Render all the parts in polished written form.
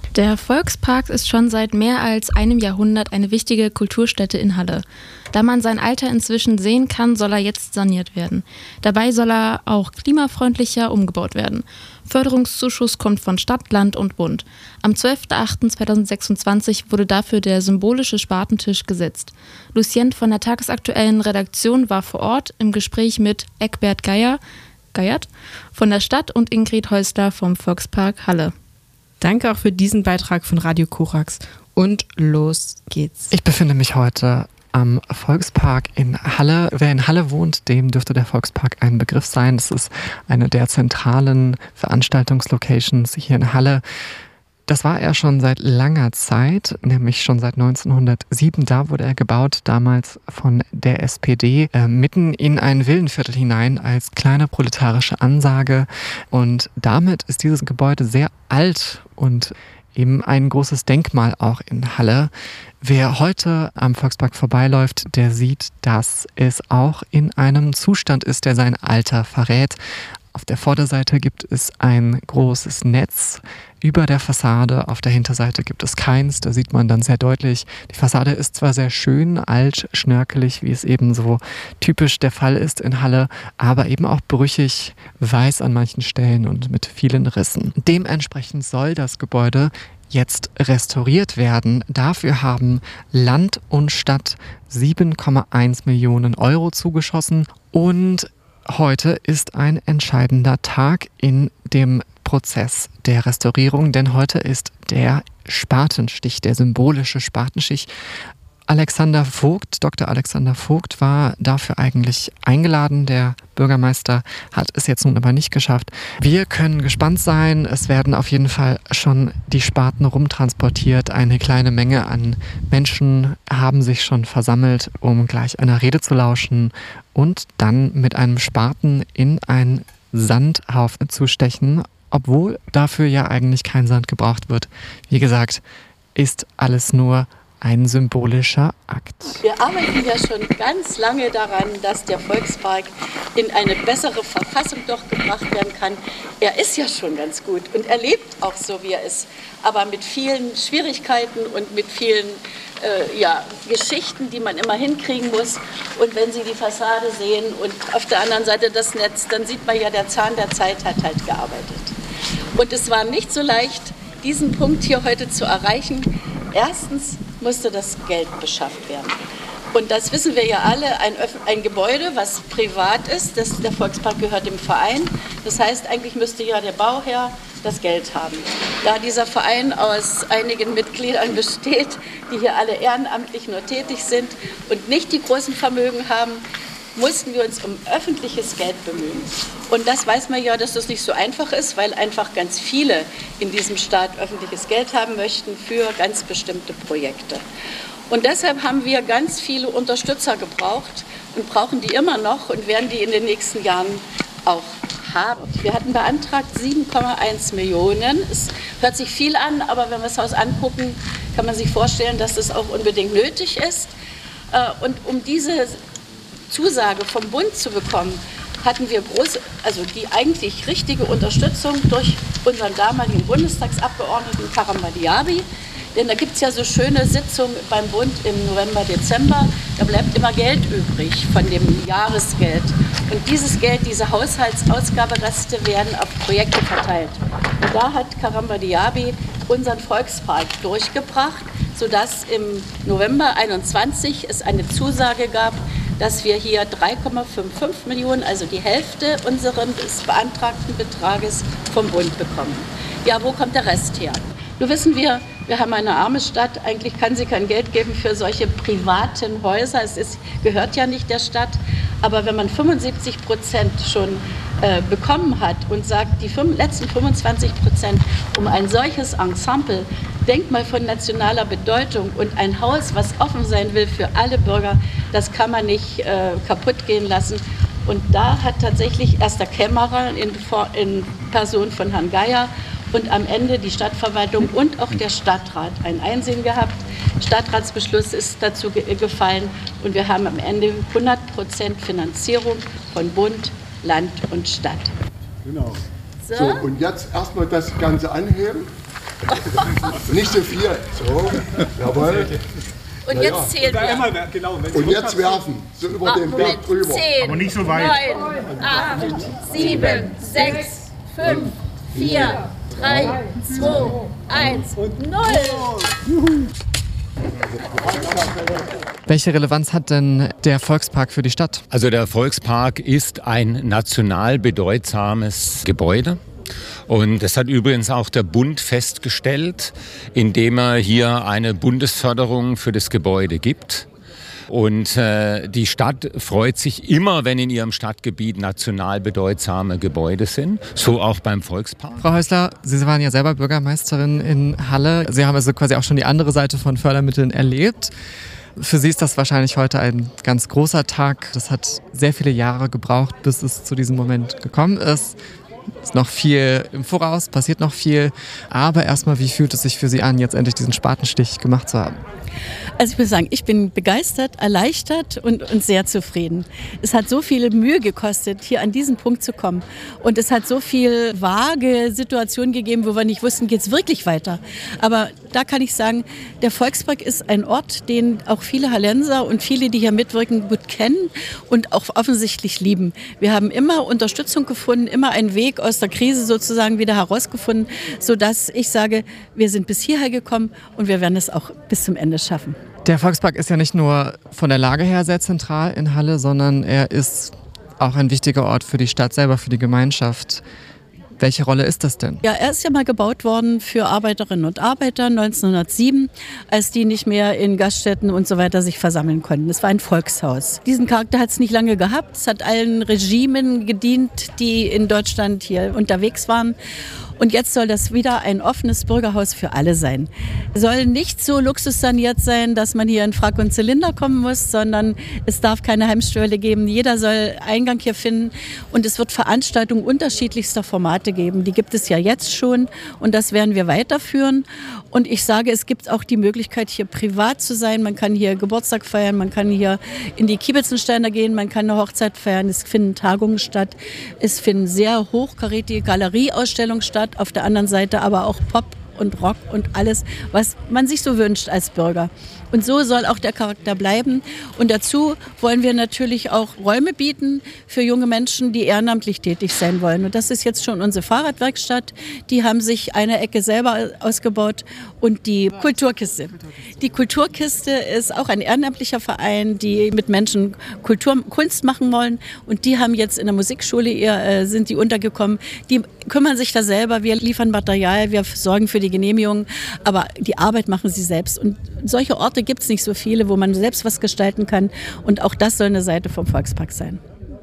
Der Volkspark ist schon seit mehr als einem Jahrhundert eine wichtige Kulturstätte in Halle. Da man sein Alter inzwischen sehen kann, soll er jetzt saniert werden. Dabei soll er auch klimafreundlicher umgebaut werden. Förderungszuschuss kommt von Stadt, Land und Bund. Am 12.08.2026 wurde dafür der symbolische Spatentisch gesetzt. Lucien von der tagesaktuellen Redaktion war vor Ort im Gespräch mit Eckbert Geiert von der Stadt und Ingrid Häusler vom Volkspark Halle. Danke auch für diesen Beitrag von Radio Korax. Und los geht's. Ich befinde mich heute am Volkspark in Halle. Wer in Halle wohnt, dem dürfte der Volkspark ein Begriff sein. Das ist eine der zentralen Veranstaltungslocations hier in Halle. Das war er schon seit langer Zeit, nämlich schon seit 1907. Da wurde er gebaut, damals von der SPD, mitten in ein Villenviertel hinein als kleine proletarische Ansage. Und damit ist dieses Gebäude sehr alt und eben ein großes Denkmal auch in Halle. Wer heute am Volkspark vorbeiläuft, der sieht, dass es auch in einem Zustand ist, der sein Alter verrät. Auf der Vorderseite gibt es ein großes Netz über der Fassade, auf der Hinterseite gibt es keins, da sieht man dann sehr deutlich, die Fassade ist zwar sehr schön, alt, schnörkelig, wie es eben so typisch der Fall ist in Halle, aber eben auch brüchig, weiß an manchen Stellen und mit vielen Rissen. Dementsprechend soll das Gebäude jetzt restauriert werden. Dafür haben Land und Stadt 7,1 Millionen Euro zugeschossen und heute ist ein entscheidender Tag in dem Prozess der Restaurierung, denn heute ist der Spatenstich, der symbolische Spatenstich. Dr. Alexander Vogt war dafür eigentlich eingeladen. Der Bürgermeister hat es jetzt nun aber nicht geschafft. Wir können gespannt sein. Es werden auf jeden Fall schon die Spaten rumtransportiert. Eine kleine Menge an Menschen haben sich schon versammelt, um gleich einer Rede zu lauschen und dann mit einem Spaten in einen Sandhaufen zu stechen, obwohl dafür ja eigentlich kein Sand gebraucht wird. Wie gesagt, ist alles nur ein symbolischer Akt. Wir arbeiten ja schon ganz lange daran, dass der Volkspark in eine bessere Verfassung doch gebracht werden kann. Er ist ja schon ganz gut und er lebt auch so, wie er ist, aber mit vielen Schwierigkeiten und mit vielen Geschichten, die man immer hinkriegen muss. Und wenn Sie die Fassade sehen und auf der anderen Seite das Netz, dann sieht man ja, der Zahn der Zeit hat halt gearbeitet. Und es war nicht so leicht, diesen Punkt hier heute zu erreichen. Erstens musste das Geld beschafft werden. Und das wissen wir ja alle, ein Gebäude, was privat ist, der Volkspark gehört dem Verein. Das heißt, eigentlich müsste ja der Bauherr das Geld haben. Da dieser Verein aus einigen Mitgliedern besteht, die hier alle ehrenamtlich nur tätig sind und nicht die großen Vermögen haben, mussten wir uns um öffentliches Geld bemühen. Und das weiß man ja, dass das nicht so einfach ist, weil einfach ganz viele in diesem Staat öffentliches Geld haben möchten für ganz bestimmte Projekte. Und deshalb haben wir ganz viele Unterstützer gebraucht und brauchen die immer noch und werden die in den nächsten Jahren auch haben. Wir hatten beantragt 7,1 Millionen. Es hört sich viel an, aber wenn wir das Haus angucken, kann man sich vorstellen, dass das auch unbedingt nötig ist. Und um diese Zusage vom Bund zu bekommen, hatten wir die eigentlich richtige Unterstützung durch unseren damaligen Bundestagsabgeordneten Karam Diaby. Denn da gibt es ja so schöne Sitzungen beim Bund im November, Dezember. Da bleibt immer Geld übrig von dem Jahresgeld. Und dieses Geld, diese Haushaltsausgabereste werden auf Projekte verteilt. Und da hat Karam Diaby unseren Volkspark durchgebracht, sodass im November 2021 es eine Zusage gab, dass wir hier 3,55 Millionen, also die Hälfte unseres beantragten Betrages vom Bund bekommen. Ja, wo kommt der Rest her? Nun wissen wir haben eine arme Stadt, eigentlich kann sie kein Geld geben für solche privaten Häuser, gehört ja nicht der Stadt, aber wenn man 75% schon bekommen hat und sagt, die letzten 25% um ein solches Ensemble, Denkmal von nationaler Bedeutung und ein Haus, was offen sein will für alle Bürger, das kann man nicht kaputt gehen lassen. Und da hat tatsächlich erst der Kämmerer in Person von Herrn Geier und am Ende die Stadtverwaltung und auch der Stadtrat ein Einsehen gehabt. Stadtratsbeschluss ist dazu gefallen und wir haben am Ende 100% Finanzierung von Bund, Land und Stadt. Genau. So, und jetzt erstmal das Ganze anheben. Nicht so viel. So, jawohl. Und jetzt zählen wir. Genau, und jetzt werfen, so über den Berg drüber. 10, aber nicht so weit. 9, 8, 7, 6, 5, 4, 3, 2, 1 und 0. Welche Relevanz hat denn der Volkspark für die Stadt? Also der Volkspark ist ein national bedeutsames Gebäude. Und das hat übrigens auch der Bund festgestellt, indem er hier eine Bundesförderung für das Gebäude gibt. Und die Stadt freut sich immer, wenn in ihrem Stadtgebiet national bedeutsame Gebäude sind. So auch beim Volkspark. Frau Häusler, Sie waren ja selber Bürgermeisterin in Halle. Sie haben also quasi auch schon die andere Seite von Fördermitteln erlebt. Für Sie ist das wahrscheinlich heute ein ganz großer Tag. Das hat sehr viele Jahre gebraucht, bis es zu diesem Moment gekommen ist. Ist noch viel im Voraus, passiert noch viel. Aber erstmal, wie fühlt es sich für Sie an, jetzt endlich diesen Spatenstich gemacht zu haben? Also ich muss sagen, ich bin begeistert, erleichtert und sehr zufrieden. Es hat so viel Mühe gekostet, hier an diesen Punkt zu kommen. Und es hat so viel vage Situationen gegeben, wo wir nicht wussten, geht es wirklich weiter. Aber da kann ich sagen, der Volkspark ist ein Ort, den auch viele Hallenser und viele, die hier mitwirken, gut kennen und auch offensichtlich lieben. Wir haben immer Unterstützung gefunden, immer einen Weg aus der Krise sozusagen wieder herausgefunden, sodass ich sage, wir sind bis hierher gekommen und wir werden es auch bis zum Ende schaffen. Der Volkspark ist ja nicht nur von der Lage her sehr zentral in Halle, sondern er ist auch ein wichtiger Ort für die Stadt selber, für die Gemeinschaft. Welche Rolle ist das denn? Ja, er ist ja mal gebaut worden für Arbeiterinnen und Arbeiter 1907, als die nicht mehr in Gaststätten und so weiter sich versammeln konnten. Es war ein Volkshaus. Diesen Charakter hat es nicht lange gehabt. Es hat allen Regimen gedient, die in Deutschland hier unterwegs waren. Und jetzt soll das wieder ein offenes Bürgerhaus für alle sein. Soll nicht so luxussaniert sein, dass man hier in Frack und Zylinder kommen muss, sondern es darf keine Hemmschwelle geben. Jeder soll Eingang hier finden und es wird Veranstaltungen unterschiedlichster Formate geben. Die gibt es ja jetzt schon und das werden wir weiterführen. Und ich sage, es gibt auch die Möglichkeit, hier privat zu sein. Man kann hier Geburtstag feiern, man kann hier in die Kiebitzentsteiner gehen, man kann eine Hochzeit feiern. Es finden Tagungen statt, es finden sehr hochkarätige Galerieausstellungen statt. Auf der anderen Seite aber auch Pop und Rock und alles, was man sich so wünscht als Bürger. Und so soll auch der Charakter bleiben. Und dazu wollen wir natürlich auch Räume bieten für junge Menschen, die ehrenamtlich tätig sein wollen. Und das ist jetzt schon unsere Fahrradwerkstatt. Die haben sich eine Ecke selber ausgebaut und die Kulturkiste. Die Kulturkiste ist auch ein ehrenamtlicher Verein, die mit Menschen Kunst machen wollen. Und die haben jetzt in der Musikschule, sind die untergekommen. Die kümmern sich da selber. Wir liefern Material, wir sorgen für die Genehmigung. Aber die Arbeit machen sie selbst. Und solche Orte gibt es nicht so viele, wo man selbst was gestalten kann. Und auch das soll eine Seite vom Volkspark sein.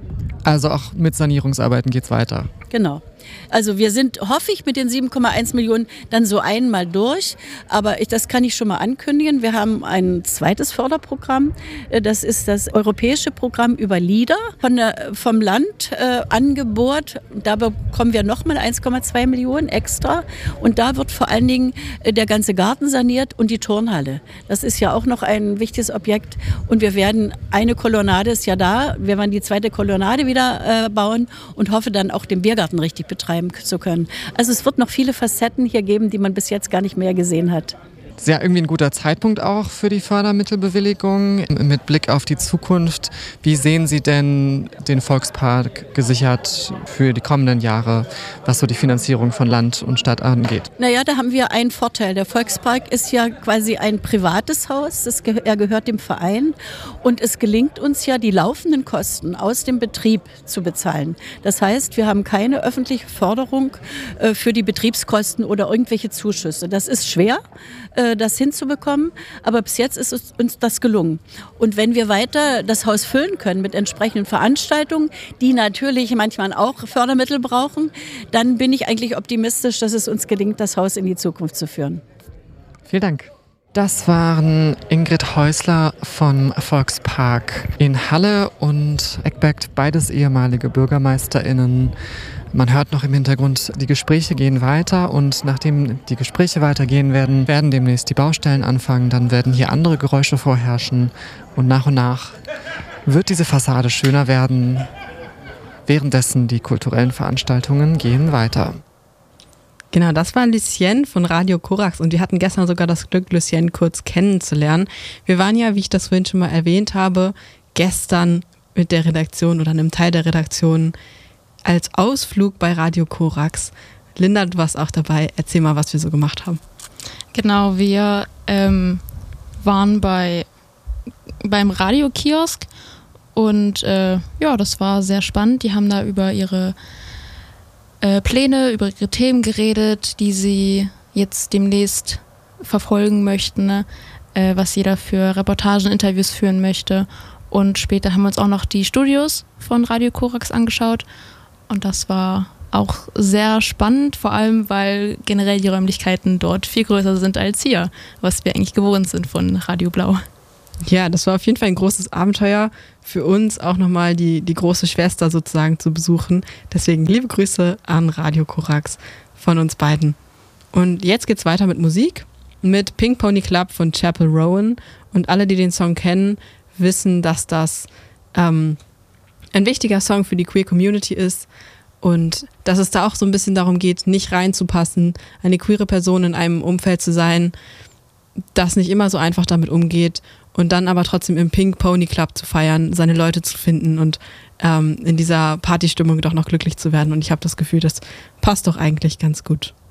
Also auch mit Sanierungsarbeiten geht's weiter? Genau. Also wir sind, hoffe ich, mit den 7,1 Millionen dann so einmal durch. Aber das kann ich schon mal ankündigen. Wir haben ein zweites Förderprogramm. Das ist das europäische Programm über LEADER vom Land angebohrt. Da bekommen wir nochmal 1,2 Millionen extra. Und da wird vor allen Dingen der ganze Garten saniert und die Turnhalle. Das ist ja auch noch ein wichtiges Objekt. Und wir werden, eine Kolonnade ist ja da. Wir werden die zweite Kolonnade wieder bauen und hoffe dann auch den Biergarten richtig betreiben zu können. Also es wird noch viele Facetten hier geben, die man bis jetzt gar nicht mehr gesehen hat. Das ist ja irgendwie ein guter Zeitpunkt auch für die Fördermittelbewilligung. Mit Blick auf die Zukunft, wie sehen Sie denn den Volkspark gesichert für die kommenden Jahre, was so die Finanzierung von Land und Stadt angeht? Naja, da haben wir einen Vorteil. Der Volkspark ist ja quasi ein privates Haus. Er gehört dem Verein. Und es gelingt uns ja, die laufenden Kosten aus dem Betrieb zu bezahlen. Das heißt, wir haben keine öffentliche Förderung für die Betriebskosten oder irgendwelche Zuschüsse. Das ist schwer, das hinzubekommen, aber bis jetzt ist uns das gelungen. Und wenn wir weiter das Haus füllen können mit entsprechenden Veranstaltungen, die natürlich manchmal auch Fördermittel brauchen, dann bin ich eigentlich optimistisch, dass es uns gelingt, das Haus in die Zukunft zu führen. Vielen Dank. Das waren Ingrid Häusler vom Volkspark in Halle und Eckberg, beides ehemalige BürgermeisterInnen. Man hört noch im Hintergrund, die Gespräche gehen weiter und nachdem die Gespräche weitergehen werden demnächst die Baustellen anfangen, dann werden hier andere Geräusche vorherrschen und nach wird diese Fassade schöner werden. Währenddessen die kulturellen Veranstaltungen gehen weiter. Genau, das war Lucien von Radio Korax und wir hatten gestern sogar das Glück, Lucien kurz kennenzulernen. Wir waren ja, wie ich das vorhin schon mal erwähnt habe, gestern mit der Redaktion oder einem Teil der Redaktion als Ausflug bei Radio Korax. Linda, du warst auch dabei. Erzähl mal, was wir so gemacht haben. Genau, wir waren beim Radiokiosk und das war sehr spannend. Die haben da über ihre Pläne, über ihre Themen geredet, die sie jetzt demnächst verfolgen möchten, ne? Was jeder für Reportagen, Interviews führen möchte. Und später haben wir uns auch noch die Studios von Radio Korax angeschaut und das war auch sehr spannend, vor allem weil generell die Räumlichkeiten dort viel größer sind als hier, was wir eigentlich gewohnt sind von Radio Blau. Ja, das war auf jeden Fall ein großes Abenteuer für uns, auch nochmal die große Schwester sozusagen zu besuchen. Deswegen liebe Grüße an Radio Korax von uns beiden. Und jetzt geht's weiter mit Musik, mit Pink Pony Club von Chapel Rowan. Und alle, die den Song kennen, wissen, dass das ein wichtiger Song für die Queer Community ist und dass es da auch so ein bisschen darum geht, nicht reinzupassen, eine queere Person in einem Umfeld zu sein, das nicht immer so einfach damit umgeht und dann aber trotzdem im Pink Pony Club zu feiern, seine Leute zu finden und in dieser Partystimmung doch noch glücklich zu werden. Und ich habe das Gefühl, das passt doch eigentlich ganz gut.